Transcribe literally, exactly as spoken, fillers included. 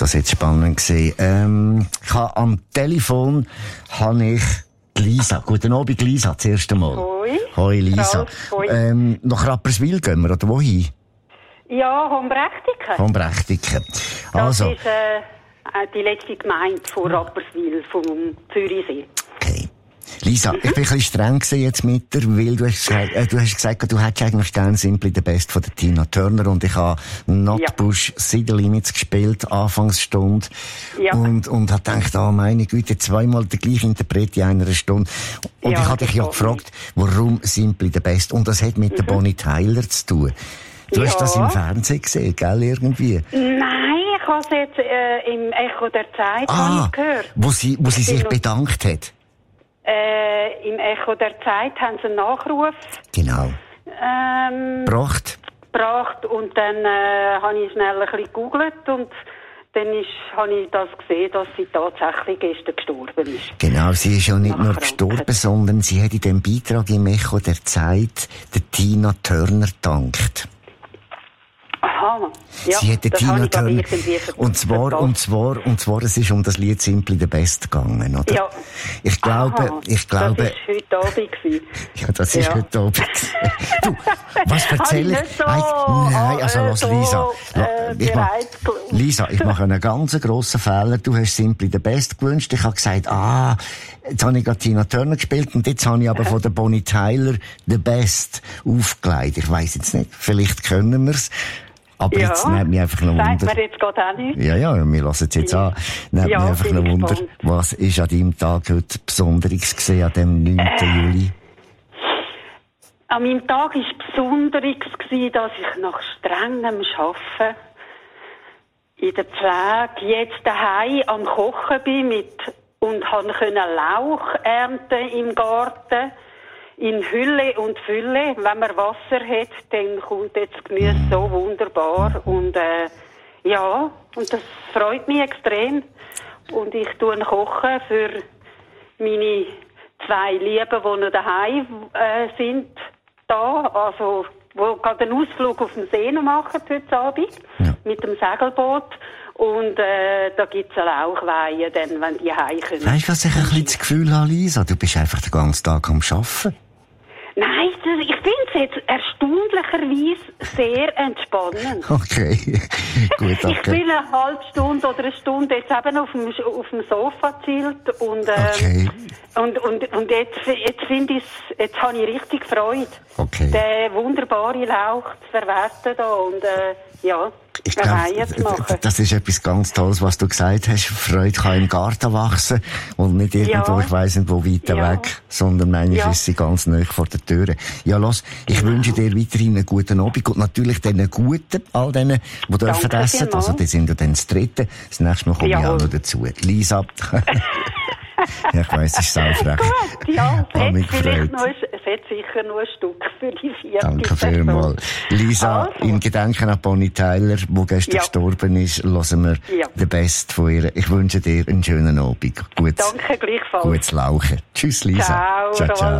ist das jetzt spannend gewesen. Ähm, ich habe am Telefon habe ich die Lisa. Guten Abend, Lisa, das erste Mal. Hoi. Hoi, Lisa. Ralf, hoi. Ähm, nach Rapperswil gehen wir, oder wohin? Ja, Hombrechtiken. Hombrechtiken. Also. Das ist äh, die letzte Gemeinde von Rapperswil, vom Zürichsee. Okay. Lisa, mhm. ich bin ein bisschen streng gewesen jetzt mit dir, weil du hast gesagt, äh, du hast gesagt, du hättest eigentlich gerne Simply the Best von der Tina Turner und ich habe Notbush ja. City Limits gespielt, Anfangsstunde. Ja. Und, und habe gedacht, ah, oh, meine Güte, zweimal der gleiche Interpret in einer Stunde. Und ja, ich habe dich ja gefragt, warum Simply the Best? Und das hat mit mhm. der Bonnie Tyler zu tun. Du ja. hast das im Fernsehen gesehen, gell, irgendwie? Nein, ich habe es jetzt äh, im Echo der Zeit ah, gehört. Wo sie, wo sie sich bedankt hat. Äh, im Echo der Zeit haben sie einen Nachruf genau. ähm, gebracht. gebracht und dann äh, habe ich schnell ein bisschen gegoogelt und dann habe ich das gesehen, dass sie tatsächlich gestern gestorben ist. Genau, sie ist ja nicht nur gestorben, sondern sie hat in dem Beitrag im Echo der Zeit der Tina Turner gedankt. Aha, ja, sie hat der Tina Turner, und zwar, verpasst. und zwar, und zwar, es ist um das Lied Simply the Best gegangen, oder? Ja. Ich glaube, Aha, ich glaube. Das ist heute Abend gewesen. Ja, das ist ja. heute Abend gewesen. Du, was erzähle ich? So, Nein, also, äh, lass, so, Lisa. Äh, ich mach, Lisa, ich mache einen ganz grossen Fehler. Du hast Simply the Best gewünscht. Ich habe gesagt, ah, jetzt habe ich gerade Tina Turner gespielt und jetzt habe ich aber von der Bonnie Tyler The Best aufgelegt. Ich weiss jetzt nicht, vielleicht können wir's. Aber ja, jetzt nimmt mich einfach noch Wunder. Sagt mir jetzt gerade auch nicht. Ja, ja, wir lassen es jetzt an. Nimmt ja, mich einfach noch Wunder. Gespannt. Was ist an deinem Tag heute Besonderes gesehen, an dem neunten Äh, Juli? An meinem Tag war Besonderes gewesen, dass ich nach strengem Arbeiten in der Pflege jetzt daheim am Kochen bin mit, und konnte Lauch ernten im Garten. In Hülle und Fülle. Wenn man Wasser hat, dann kommt jetzt das Gemüse so wunderbar. Und äh, ja, und das freut mich extrem. Und ich tue kochen für meine zwei Lieben, die noch daheim äh, sind, da. Also, die gerade einen Ausflug auf den See noch machen heute Abend. Ja. Mit dem Segelboot. Und äh, da gibt es eine Lauchweihe, dann, wenn die heimkommen. Weißt du, was ich ein bisschen das Gefühl habe, Lisa? Du bist einfach den ganzen Tag am Arbeiten. Nein, ich finde es jetzt erstaunlicherweise sehr entspannend. Okay, gut, okay. Ich bin eine halbe Stunde oder eine Stunde jetzt eben auf dem, auf dem Sofa gechillt und, ähm, okay. und, und, und jetzt, jetzt finde ich jetzt habe ich richtig Freude, okay. den wunderbaren Lauch zu verwerten da und, äh, ja. Ich glaube, das ist etwas ganz Tolles, was du gesagt hast. Freude kann im Garten wachsen und nicht irgendwo, ja. ich weiss nicht wo, weiter ja. weg, sondern eigentlich ja. ist sie ganz nahe vor der Tür. Ja, los, ich genau. wünsche dir weiterhin einen guten Abend und natürlich den guten, all denen, die dürfen essen. Vielmals. Also, die sind ja dann das Dritte. Das nächste Mal komme ja. ich auch noch dazu. Lisa. Ja, ich weiss, es ist saufrech. Gut, ja, es hat, vielleicht noch, es hat sicher noch ein Stück für die vier. Danke vielmals. Lisa, also. in Gedenken an Bonnie Tyler, die gestern ja. gestorben ist, hören wir ja. den Best von ihr. Ich wünsche dir einen schönen Abend. Gut, danke, gleichfalls. Gutes Lauchen. Tschüss, Lisa. Ciao, ciao, ciao.